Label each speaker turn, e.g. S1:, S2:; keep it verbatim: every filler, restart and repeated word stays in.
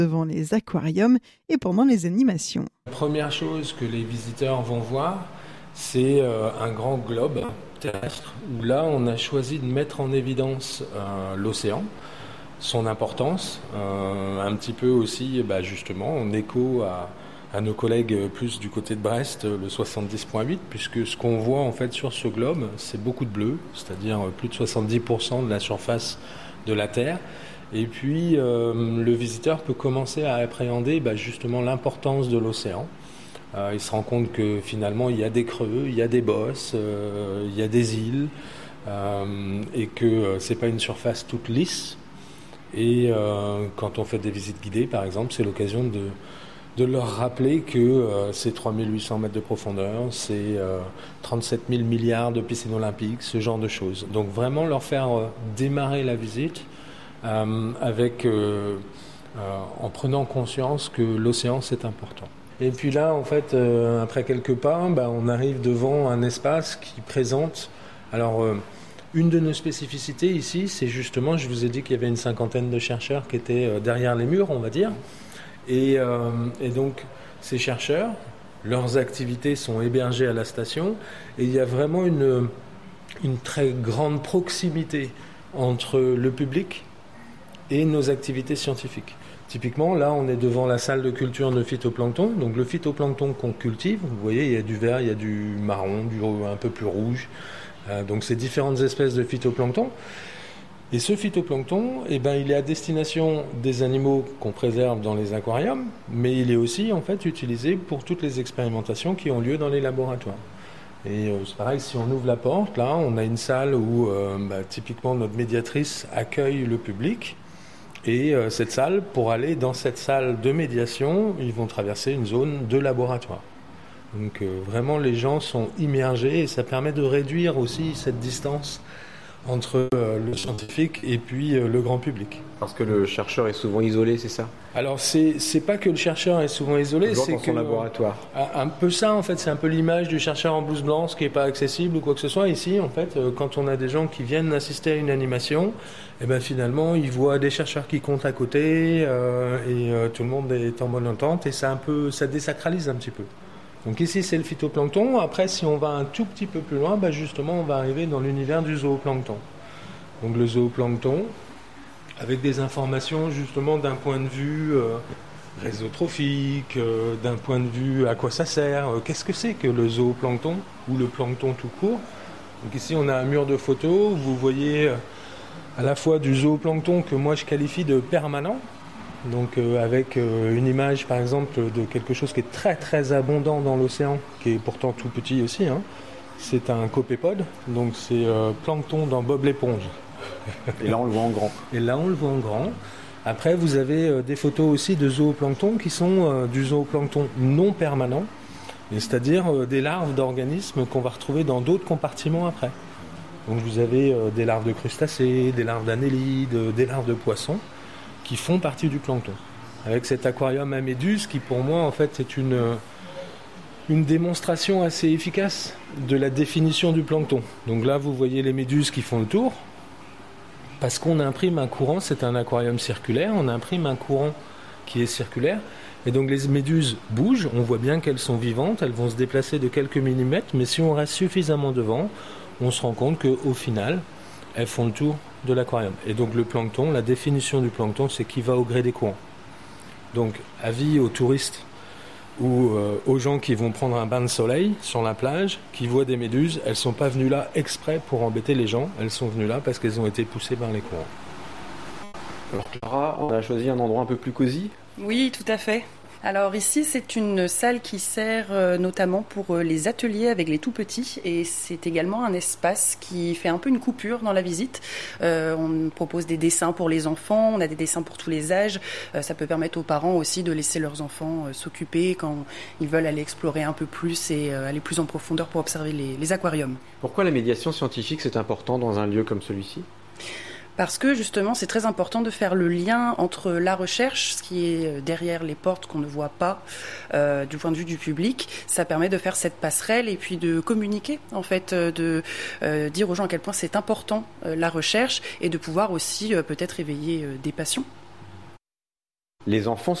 S1: devant les aquariums et pendant les animations.
S2: La première chose que les visiteurs vont voir, c'est euh, un grand globe terrestre où là on a choisi de mettre en évidence euh, l'océan, son importance, euh, un petit peu aussi bah, justement en écho à, à nos collègues plus du côté de Brest, le soixante-dix virgule huit, puisque ce qu'on voit en fait sur ce globe, c'est beaucoup de bleu, c'est-à-dire plus de soixante-dix pour cent de la surface de la Terre. Et puis euh, le visiteur peut commencer à appréhender bah, justement l'importance de l'océan. Euh, il se rend compte que finalement il y a des creux, il y a des bosses, euh, il y a des îles, euh, et que euh, c'est pas une surface toute lisse. Et euh, quand on fait des visites guidées, par exemple, c'est l'occasion de, de leur rappeler que euh, c'est trois mille huit cents mètres de profondeur, c'est euh, trente-sept mille milliards de piscines olympiques, ce genre de choses. Donc vraiment leur faire euh, démarrer la visite euh, avec, euh, euh, en prenant conscience que l'océan c'est important. Et puis là, en fait, euh, après quelques pas, bah, on arrive devant un espace qui présente... Alors, euh, une de nos spécificités ici, c'est justement, je vous ai dit qu'il y avait une cinquantaine de chercheurs qui étaient euh, derrière les murs, on va dire. Et, euh, et donc, ces chercheurs, leurs activités sont hébergées à la station. Et il y a vraiment une, une très grande proximité entre le public et nos activités scientifiques. Typiquement, là, on est devant la salle de culture de phytoplancton. Donc, le phytoplancton qu'on cultive, vous voyez, il y a du vert, il y a du marron, du un peu plus rouge. Euh, donc, c'est différentes espèces de phytoplancton. Et ce phytoplancton, eh ben, il est à destination des animaux qu'on préserve dans les aquariums, mais il est aussi, en fait, utilisé pour toutes les expérimentations qui ont lieu dans les laboratoires. Et euh, c'est pareil, si on ouvre la porte, là, on a une salle où, euh, bah, typiquement, notre médiatrice accueille le public. Et euh, cette salle, pour aller dans cette salle de médiation, ils vont traverser une zone de laboratoire. Donc euh, vraiment, les gens sont immergés et ça permet de réduire aussi cette distance entre euh, le scientifique et puis euh, le grand public.
S3: Parce que le chercheur est souvent isolé, c'est ça ?
S2: Alors c'est c'est pas que le chercheur est souvent isolé,
S3: Toujours
S2: c'est
S3: dans
S2: que
S3: son laboratoire.
S2: Un, un peu ça en fait, c'est un peu l'image du chercheur en blouse blanche qui est pas accessible ou quoi que ce soit. Ici en fait, euh, quand on a des gens qui viennent assister à une animation, et ben finalement ils voient des chercheurs qui comptent à côté euh, et euh, tout le monde est en bonne entente et ça un peu ça désacralise un petit peu. Donc ici c'est le phytoplancton. Après si on va un tout petit peu plus loin, bah justement on va arriver dans l'univers du zooplancton. Donc le zooplancton, avec des informations justement d'un point de vue euh, réseau trophique, euh, d'un point de vue à quoi ça sert, euh, qu'est-ce que c'est que le zooplancton ou le plancton tout court. Donc ici on a un mur de photos, vous voyez euh, à la fois du zooplancton que moi je qualifie de permanent, donc euh, avec euh, une image par exemple de quelque chose qui est très très abondant dans l'océan, qui est pourtant tout petit aussi, hein. C'est un copépode, donc c'est euh, plancton dans Bob l'éponge.
S3: Et là on le voit en grand.
S2: Et là on le voit en grand. Après vous avez euh, des photos aussi de zooplancton qui sont euh, du zooplancton non permanent, et c'est-à-dire euh, des larves d'organismes qu'on va retrouver dans d'autres compartiments après. Donc vous avez euh, des larves de crustacés, des larves d'annélides, des larves de poissons qui font partie du plancton. Avec cet aquarium à méduses qui pour moi en fait est une, une démonstration assez efficace de la définition du plancton. Donc là vous voyez les méduses qui font le tour. Parce qu'on imprime un courant, c'est un aquarium circulaire, on imprime un courant qui est circulaire. Et donc les méduses bougent, on voit bien qu'elles sont vivantes, elles vont se déplacer de quelques millimètres, mais si on reste suffisamment devant, on se rend compte qu'au final, elles font le tour de l'aquarium. Et donc le plancton, la définition du plancton, c'est qu'il va au gré des courants. Donc avis aux touristes ou euh, aux gens qui vont prendre un bain de soleil sur la plage, qui voient des méduses, elles ne sont pas venues là exprès pour embêter les gens, elles sont venues là parce qu'elles ont été poussées par les courants.
S3: Alors Clara, on a choisi un endroit un peu plus cosy ?
S4: Oui, tout à fait. Alors ici, c'est une salle qui sert euh, notamment pour euh, les ateliers avec les tout-petits et c'est également un espace qui fait un peu une coupure dans la visite. Euh, on propose des dessins pour les enfants, on a des dessins pour tous les âges. Euh, ça peut permettre aux parents aussi de laisser leurs enfants euh, s'occuper quand ils veulent aller explorer un peu plus et euh, aller plus en profondeur pour observer les, les aquariums.
S3: Pourquoi la médiation scientifique, c'est important dans un lieu comme celui-ci ?
S4: Parce que justement, c'est très important de faire le lien entre la recherche, ce qui est derrière les portes qu'on ne voit pas euh, du point de vue du public. Ça permet de faire cette passerelle et puis de communiquer, en fait, de euh, dire aux gens à quel point c'est important euh, la recherche et de pouvoir aussi euh, peut-être éveiller euh, des passions.
S3: Les enfants